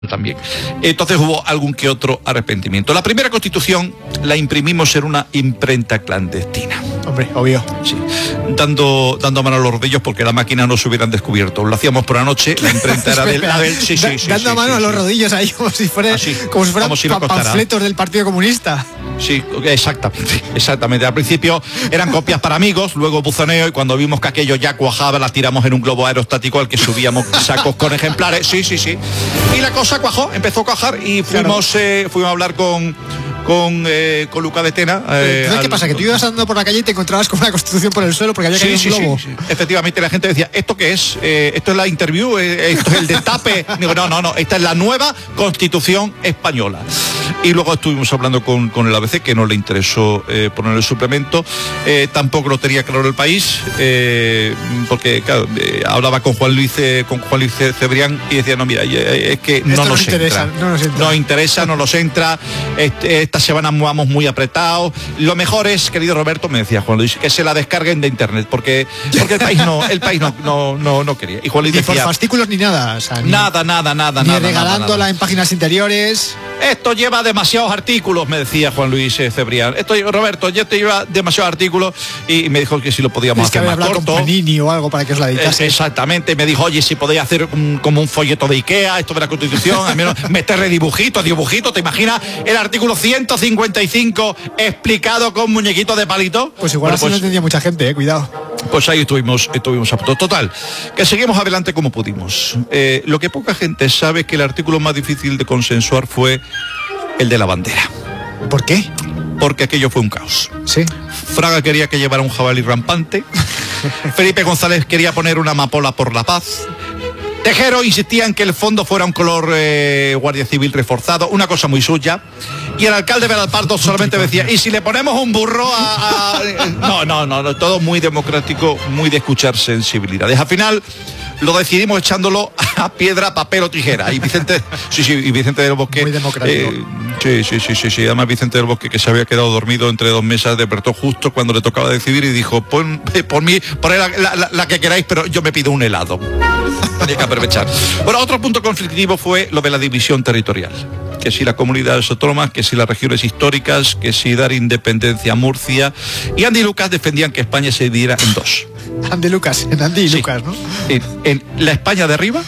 también. Entonces hubo algún que otro arrepentimiento. La primera Constitución la imprimimos en una imprenta clandestina. Hombre, obvio. Sí, dando mano a los rodillos porque la máquina no se hubieran descubierto. Lo hacíamos por la noche, la imprenta era del... Dando mano a los rodillos ahí como si fueran panfletos del Partido Comunista. Sí, exactamente. Al principio eran copias para amigos, luego buzoneo, y cuando vimos que aquello ya cuajaba, las tiramos en un globo aerostático al que subíamos sacos con ejemplares. Sí. Y la cosa cuajó, empezó a cuajar y fuimos a hablar con Luca de Tena. ¿Qué pasa? Que tú ibas andando por la calle y te encontrabas con una Constitución por el suelo porque había caído un globo. Sí. Efectivamente, la gente decía, ¿esto qué es? ¿Esto es la interview? ¿Esto es el destape? Digo, no, esta es la nueva Constitución española. Y luego estuvimos hablando con el ABC, que no le interesó poner el suplemento. Tampoco lo tenía claro el País, porque claro, hablaba con Juan Luis Cebrián y decía, no, mira, es que no nos entra. No nos entra. Esta semana vamos muy apretados. Lo mejor es, querido Roberto, me decía Juan Luis, que se la descarguen de internet, porque el país no quería. Y Juan Luis decía, ni por fascículos ni nada. O sea, nada. Ni regalándola en páginas interiores. Esto lleva demasiados artículos, me decía Juan Luis Cebrián. Roberto, ya te lleva demasiados artículos, y me dijo que si lo podíamos hacer más corto. Con Panini o algo para que os la editase. Exactamente, me dijo, oye, si podéis hacer como un folleto de Ikea, esto de la Constitución, al menos meterle dibujitos, ¿te imaginas el artículo 155 explicado con muñequitos de palito? Pues igual así no entendía mucha gente, cuidado. Pues ahí estuvimos a punto. Total, que seguimos adelante como pudimos. Lo que poca gente sabe es que el artículo más difícil de consensuar fue el de la bandera. ¿Por qué? Porque aquello fue un caos. Sí. Fraga quería que llevara un jabalí rampante. Felipe González quería poner una amapola por la paz. Tejero insistía en que el fondo fuera un color Guardia Civil reforzado, una cosa muy suya. Y el alcalde Beralpardo solamente decía, ¿y si le ponemos un burro a...? No, todo muy democrático, muy de escuchar sensibilidades. Al final lo decidimos echándolo a piedra, papel o tijera. Y Vicente del Bosque... Muy democrático. Sí. Además Vicente del Bosque, que se había quedado dormido entre dos mesas, despertó justo cuando le tocaba decidir y dijo, pon la que queráis, pero yo me pido un helado. Tenía que aprovechar. Bueno, otro punto conflictivo fue lo de la división territorial. Que si las comunidades autónomas, que si las regiones históricas, que si dar independencia a Murcia. Y Andy y Lucas defendían que España se dividiera en dos. Andy y Lucas, ¿no? En la España de arriba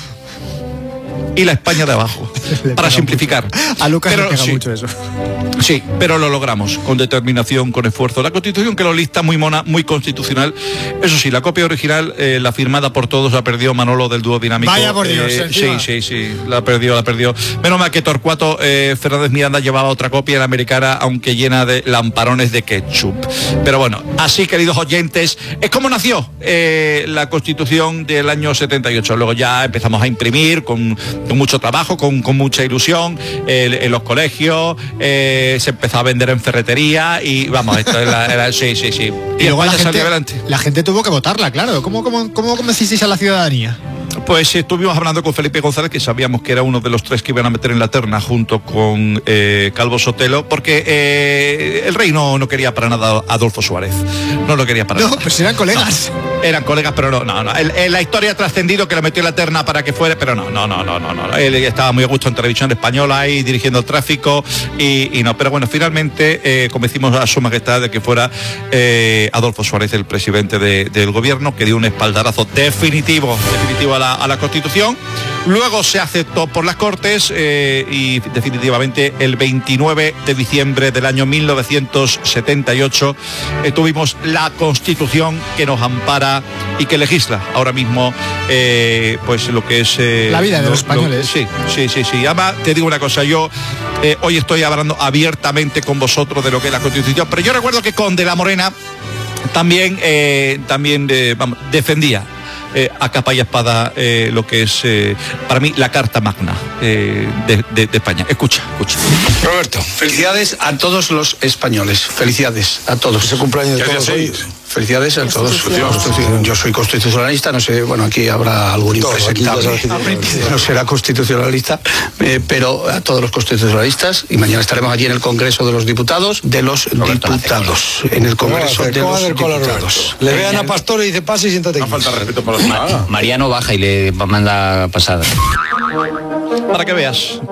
y la España de abajo, para simplificar. A Lucas le pega mucho eso. Sí, pero lo logramos, con determinación, con esfuerzo. La Constitución que lo lista muy mona, muy constitucional. Eso sí, la copia original, la firmada por todos, la perdió Manolo del Dúo Dinámico. Vaya por Dios, sí, la perdió. Menos mal que Torcuato Fernández Miranda llevaba otra copia, la americana, aunque llena de lamparones de ketchup. Pero bueno, así, queridos oyentes, es como nació la Constitución del año 78. Luego ya empezamos a imprimir con mucho trabajo, con mucha ilusión, en los colegios, se empezó a vender en ferretería y vamos, esto era sí. Y luego la gente tuvo que votarla, claro. ¿Cómo convencisteis a la ciudadanía? Pues estuvimos hablando con Felipe González, que sabíamos que era uno de los tres que iban a meter en la terna junto con Calvo Sotelo, porque el rey no quería para nada a Adolfo Suárez. No lo quería para nada. No, pues eran colegas. No, eran colegas, pero no. La historia ha trascendido que lo metió en la terna para que fuera, pero no. Él estaba muy a gusto en Televisión Española ahí dirigiendo el tráfico y no. Pero bueno, finalmente convencimos a Su Majestad de que fuera Adolfo Suárez el presidente del gobierno, que dio un espaldarazo definitivo a la Constitución. Luego se aceptó por las Cortes y definitivamente el 29 de diciembre del año 1978 tuvimos la Constitución que nos ampara y que legisla ahora mismo pues lo que es la vida de los españoles. Sí. Además, te digo una cosa, yo hoy estoy hablando abiertamente con vosotros de lo que es la Constitución, pero yo recuerdo que con De la Morena también defendía a capa y espada lo que es para mí la Carta Magna de España. Escucha. Roberto, felicidades a todos los españoles. Felicidades a todos. Ese cumpleaños de todos hoy. Felicidades a todos. Yo soy constitucionalista, no sé, bueno, aquí habrá algún impresentable, no será constitucionalista, pero a todos los constitucionalistas, y mañana estaremos allí en el Congreso de los Diputados, en el Congreso de los Diputados. Le vean a Pastor y dice, pase y siéntate. No falta respeto para los Mariano baja y le manda pasada. Para que veas.